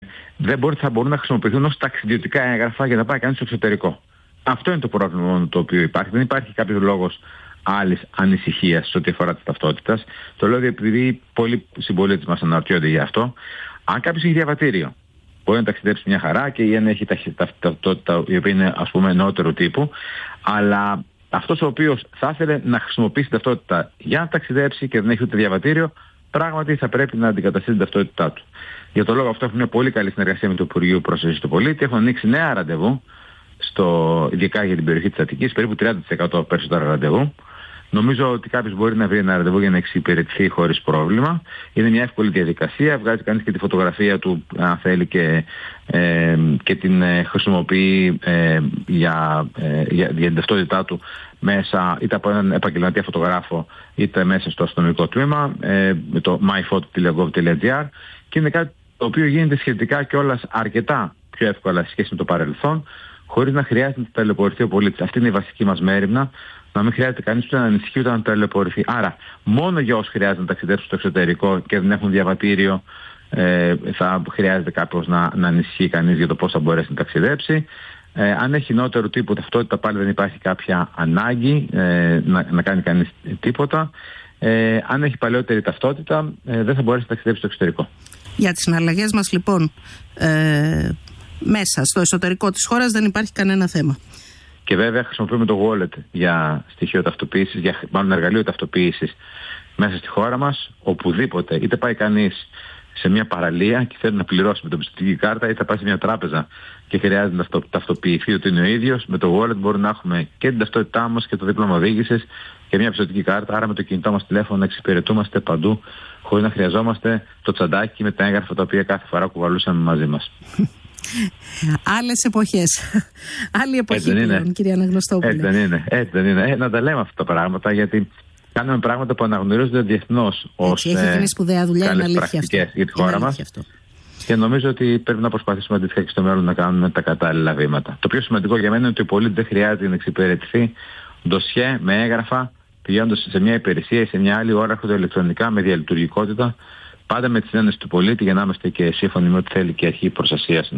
θα μπορούν να χρησιμοποιηθούν ως ταξιδιωτικά έγγραφα για να πάει κανείς στο εξωτερικό. Αυτό είναι το πρόβλημα το οποίο υπάρχει. Δεν υπάρχει κάποιος λόγος άλλης ανησυχίας σε ό,τι αφορά τη ταυτότητα. Το λέω επειδή πολλοί συμπολίτες μας αναρωτιόνται γι' αυτό. Αν κάποιος έχει διαβατήριο, μπορεί να ταξιδέψει μια χαρά και ή αν έχει ταυτότητα η οποία είναι, ας πούμε, νεότερου τύπου, αλλά αυτός ο οποίος θα ήθελε να χρησιμοποιήσει την ταυτότητα για να ταξιδέψει και δεν έχει ούτε διαβατήριο, πράγματι θα πρέπει να αντικαταστήσει την ταυτότητά του. Για τον λόγο αυτό έχουμε μια πολύ καλή συνεργασία με το Υπουργείο Προστασίας του Πολίτη. Έχουν ανοίξει νέα ραντεβού, ειδικά για την περιοχή της Αττικής, περίπου 30% περισσότερα ραντεβού. Νομίζω ότι κάποιος μπορεί να βρει ένα ραντεβού για να εξυπηρετηθεί χωρίς πρόβλημα. Είναι μια εύκολη διαδικασία. Βγάζει κανείς και τη φωτογραφία του, αν θέλει, και την χρησιμοποιεί για την ταυτότητά του μέσα είτε από έναν επαγγελματία φωτογράφο είτε μέσα στο αστυνομικό τμήμα, με το myphoto.gov.gr, και είναι κάτι το οποίο γίνεται σχετικά κιόλας αρκετά πιο εύκολα σε σχέση με το παρελθόν, χωρίς να χρειάζεται να ταλαιπωρηθεί ο πολίτης. Αυτή είναι η βασική μας μέριμνα. Να μην χρειάζεται κανείς ούτε να ανησυχεί ούτε να ταλαιπωρηθεί. Άρα, μόνο για όσους χρειάζεται να ταξιδέψουν στο εξωτερικό και δεν έχουν διαβατήριο, θα χρειάζεται κάποιος να ανησυχεί κανείς για το πώς θα μπορέσει να ταξιδέψει. Αν έχει νεότερου τύπου ταυτότητα, πάλι δεν υπάρχει κάποια ανάγκη να κάνει κανείς τίποτα. Αν έχει παλαιότερη ταυτότητα, δεν θα μπορέσει να ταξιδέψει στο εξωτερικό. Για τις συναλλαγές μας, λοιπόν, μέσα στο εσωτερικό της χώρας δεν υπάρχει κανένα θέμα. Και βέβαια χρησιμοποιούμε το wallet για στοιχείο ταυτοποίησης, μάλλον εργαλείο ταυτοποίησης μέσα στη χώρα μας, οπουδήποτε. Είτε πάει κανείς σε μια παραλία και θέλει να πληρώσει με την πιστωτική κάρτα, είτε πάει σε μια τράπεζα και χρειάζεται να ταυτοποιηθεί ότι είναι ο ίδιος. Με το wallet μπορούμε να έχουμε και την ταυτότητά μας και το δίπλωμα οδήγησης και μια πιστωτική κάρτα. Άρα με το κινητό μας τηλέφωνο να εξυπηρετούμαστε παντού, χωρίς να χρειαζόμαστε το τσαντάκι με τα έγγραφα τα οποία κάθε φορά κουβαλούσαμε μαζί μας. Άλλες εποχές. Άλλη εποχή πλέον, κυρία Αναγνωστόπουλε. Έτσι δεν είναι. Να τα λέμε αυτά τα πράγματα, γιατί κάνουμε πράγματα που αναγνωρίζονται διεθνώς ως καλές πρακτικές για τη χώρα μας. Και νομίζω ότι πρέπει να προσπαθήσουμε αντίστοιχα και στο μέλλον να κάνουμε τα κατάλληλα βήματα. Το πιο σημαντικό για μένα είναι ότι ο πολίτης δεν χρειάζεται να εξυπηρετηθεί ντοσιέ με έγγραφα, πηγαίνοντας σε μια υπηρεσία ή σε μια άλλη ώρα ηλεκτρονικά με διαλειτουργικότητα. Πάντα με τη συνένεση του πολίτη, για να είμαστε και σύμφωνοι με ό,τι θέλει και η αρχή προστασίας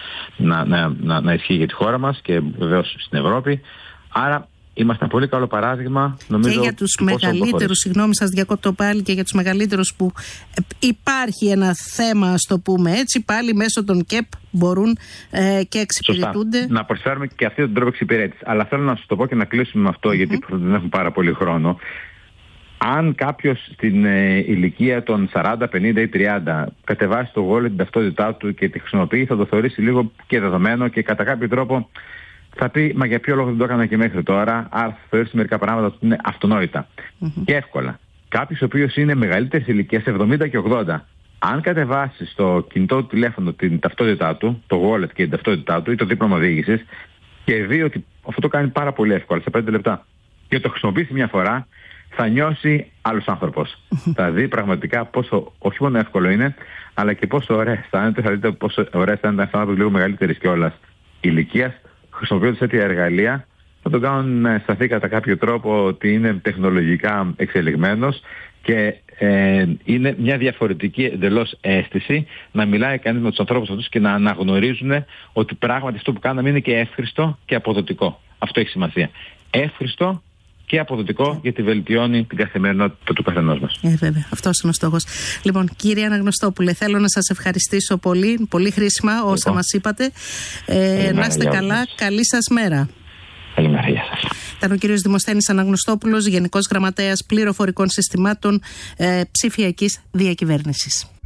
να ισχύει για τη χώρα μας και βεβαίως στην Ευρώπη. Άρα είμαστε ένα πολύ καλό παράδειγμα. Νομίζω, και για τους μεγαλύτερους, συγγνώμη σας διακόπτω πάλι, και για τους μεγαλύτερους που υπάρχει ένα θέμα, ας το πούμε έτσι, πάλι μέσω των ΚΕΠ μπορούν και εξυπηρετούνται. Σωστά. Να προσφέρουμε και αυτή τον τρόπο εξυπηρέτησης. Αλλά θέλω να σας το πω και να κλείσουμε με αυτό, γιατί δεν έχουμε πάρα πολύ χρόνο. Αν κάποιος στην ηλικία των 40, 50 ή 30 κατεβάσει το wallet την ταυτότητά του και τη χρησιμοποιεί, θα το θεωρήσει λίγο και δεδομένο και κατά κάποιο τρόπο θα πει, μα για ποιο λόγο δεν το έκανα και μέχρι τώρα, άρα θα θεωρήσει μερικά πράγματα που είναι αυτονόητα και εύκολα. Κάποιος ο οποίος είναι μεγαλύτερης ηλικίας, 70 και 80, αν κατεβάσει στο κινητό του τηλέφωνο την ταυτότητά του, το wallet και την ταυτότητά του ή το δίπλωμα οδήγησης, και δει ότι αυτό το κάνει πάρα πολύ εύκολα, σε 5 λεπτά, και το χρησιμοποιήσει μια φορά, θα νιώσει άλλος άνθρωπος. Θα δει πραγματικά πόσο, όχι μόνο εύκολο είναι, αλλά και πόσο ωραία αισθάνεται. Θα δείτε πόσο ωραία αισθάνεται ένας άνθρωπος λίγο μεγαλύτερης κιόλας ηλικίας, χρησιμοποιώντας τέτοια εργαλεία. Θα τον κάνουν να αισθανθεί κατά κάποιο τρόπο ότι είναι τεχνολογικά εξελιγμένος και είναι μια διαφορετική εντελώς αίσθηση να μιλάει κανείς με τους ανθρώπους αυτούς και να αναγνωρίζουν ότι πράγματι αυτό που κάναμε είναι και εύχριστο και αποδοτικό. Αυτό έχει σημασία. Εύχριστο και αποδοτικό, γιατί βελτιώνει την καθημερινότητα του καθενός μας. Βέβαια, αυτός είναι ο στόχος. Λοιπόν, κύριε Αναγνωστόπουλε, θέλω να σας ευχαριστήσω πολύ. Πολύ χρήσιμα όσα μας είπατε. Να είστε καλά. Καλή σας μέρα. Καλημέρα, γεια σας. Ήταν ο κύριος Δημοσθένης Αναγνωστόπουλος, Γενικός Γραμματέας Πληροφορικών Συστημάτων Ψηφιακής Διακυβέρνησης.